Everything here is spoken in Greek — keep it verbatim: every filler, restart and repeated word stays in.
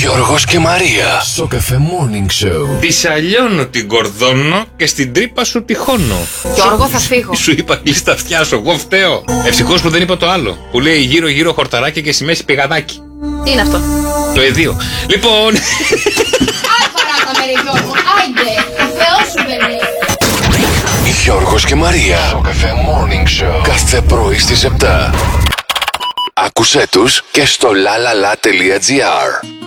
Γιώργος και Μαρία. Σοκαφέ Morning Show. Τη σαλιώνω την κορδώνω και στην τρύπα σου τυχώνω. Γιώργο, θα φύγω. Σου είπα κλείσει τα αυτιά σου, εγώ φταίω. Ευτυχώς που δεν είπα το άλλο. Που λέει γύρω γύρω χορταράκια και στη μέση πηγαδάκι. Τι είναι αυτό? Το εδίο. Λοιπόν. Άι παράταμε ρε Γιώργο, άιντε, Θεός σου παιδί. Γιώργος και Μαρία. Σοκαφέ Morning Show. Κάθε πρωί στις επτά. Άκουσέ τους και στο λαλαλα τελεία τζι άρ.